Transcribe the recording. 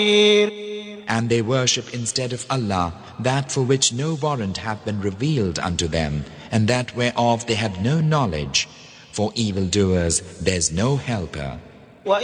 And they worship instead of Allah that for which no warrant hath been revealed unto them, and that whereof they have no knowledge. For evildoers there's no helper.